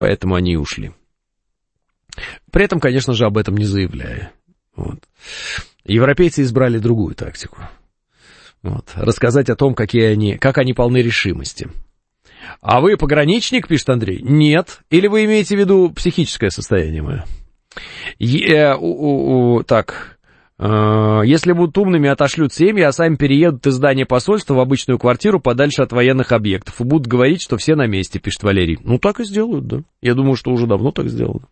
Поэтому они и ушли. При этом, конечно же, об этом не заявляя. Вот. Европейцы избрали другую тактику. Вот. Рассказать о том, как они полны решимости. А вы пограничник, пишет Андрей? Нет. Или вы имеете в виду психическое состояние мое? Так. Если будут умными, отошлют семьи, а сами переедут из здания посольства в обычную квартиру подальше от военных объектов. И будут говорить, что все на месте, пишет Валерий. Ну, так и сделают, да. Я думаю, что уже давно так сделано.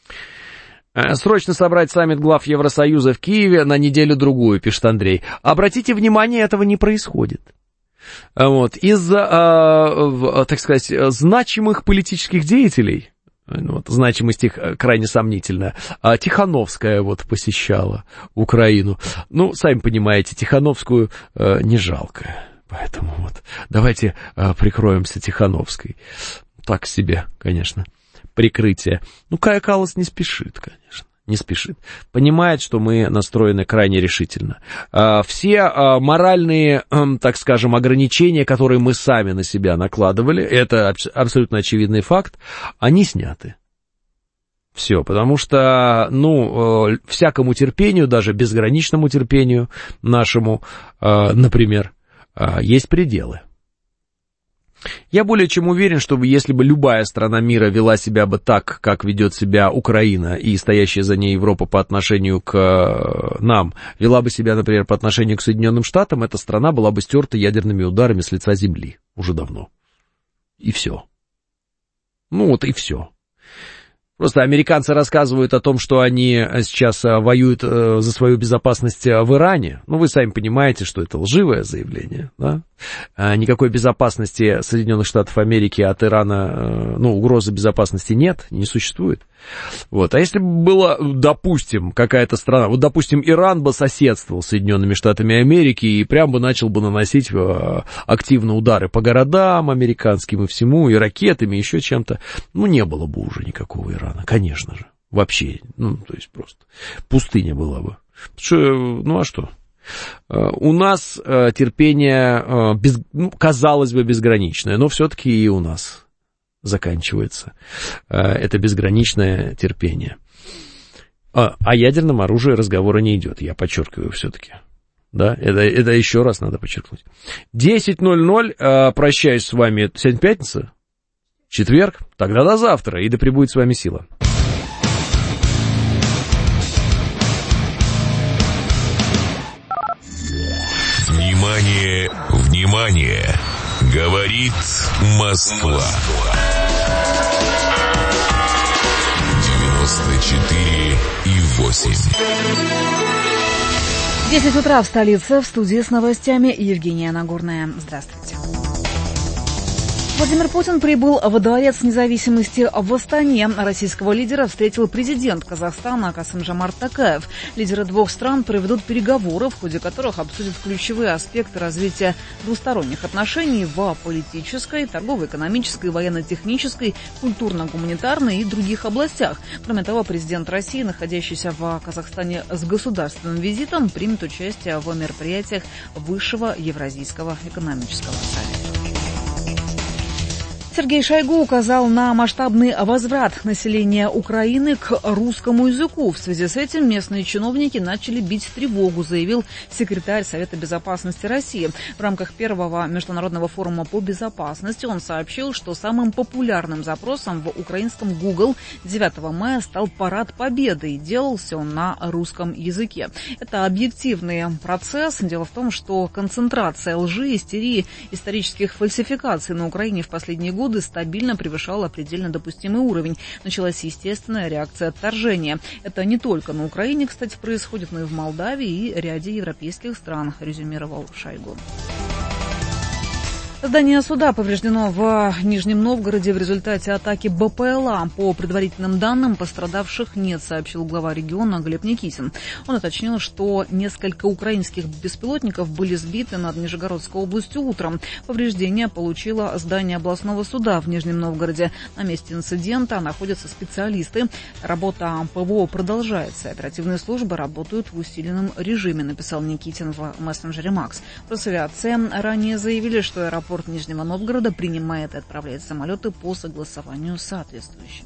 Срочно собрать саммит глав Евросоюза в Киеве на неделю-другую, пишет Андрей. Обратите внимание, этого не происходит. Вот. Из-за, так сказать, значимых политических деятелей, вот, значимость их крайне сомнительная, Тихановская вот посещала Украину. Ну, сами понимаете, Тихановскую не жалко. Поэтому вот давайте прикроемся Тихановской. Так себе, конечно, прикрытие. Ну, Кая Каллас не спешит, конечно. Не спешит. Понимает, что мы настроены крайне решительно. Все моральные, так скажем, ограничения, которые мы сами на себя накладывали, это абсолютно очевидный факт, они сняты. Все, потому что, всякому терпению, даже безграничному терпению нашему, например, есть пределы. Я более чем уверен, что если бы любая страна мира вела себя бы так, как ведет себя Украина и стоящая за ней Европа по отношению к нам, вела бы себя, например, по отношению к Соединенным Штатам, эта страна была бы стерта ядерными ударами с лица земли уже давно. И все. И все. Просто американцы рассказывают о том, что они сейчас воюют за свою безопасность в Иране. Вы сами понимаете, что это лживое заявление, да? Никакой безопасности Соединенных Штатов Америки от Ирана, угрозы безопасности нет, не существует. Вот. А если бы было, допустим, какая-то страна, допустим, Иран бы соседствовал с Соединенными Штатами Америки и прям бы начал бы наносить активно удары по городам американским и всему, и ракетами, и еще чем-то, не было бы уже никакого Ирана, конечно же, вообще, то есть просто пустыня была бы. А что? У нас терпение, казалось бы, безграничное, но все-таки и у нас заканчивается это безграничное терпение. О ядерном оружии разговора не идет, я подчеркиваю все-таки. Да, это еще раз надо подчеркнуть. 10:00, прощаюсь с вами. Сегодня пятница? Четверг? Тогда до завтра, и да пребудет с вами сила. Внимание, внимание! Говорит Москва. 94,8. 10 утра в столице. В студии с новостями Евгения Нагорная. Здравствуйте. Владимир Путин прибыл во Дворец независимости в Астане. Российского лидера встретил президент Казахстана Касым-Жомарт Токаев. Лидеры двух стран проведут переговоры, в ходе которых обсудят ключевые аспекты развития двусторонних отношений в политической, торгово-экономической, военно-технической, культурно-гуманитарной и других областях. Кроме того, президент России, находящийся в Казахстане с государственным визитом, примет участие в мероприятиях Высшего Евразийского экономического совета. Сергей Шойгу указал на масштабный возврат населения Украины к русскому языку. В связи с этим местные чиновники начали бить тревогу, заявил секретарь Совета безопасности России. В рамках первого международного форума по безопасности он сообщил, что самым популярным запросом в украинском Google 9 мая стал Парад Победы, и делался он на русском языке. Это объективный процесс. Дело в том, что концентрация лжи, истерии, исторических фальсификаций на Украине в последние годы стабильно превышала предельно допустимый уровень. Началась естественная реакция отторжения. Это не только на Украине, кстати, происходит, но и в Молдавии и ряде европейских стран, резюмировал Шойгу. Здание суда повреждено в Нижнем Новгороде в результате атаки БПЛА. По предварительным данным, пострадавших нет, сообщил глава региона Глеб Никитин. Он уточнил, что несколько украинских беспилотников были сбиты над Нижегородской областью утром. Повреждение получило здание областного суда в Нижнем Новгороде. На месте инцидента находятся специалисты. Работа ПВО продолжается. Оперативные службы работают в усиленном режиме, написал Никитин в мессенджере Макс. Росавиация ранее заявили, что аэропорт Нижнего Новгорода принимает и отправляет самолеты по согласованию с соответствующими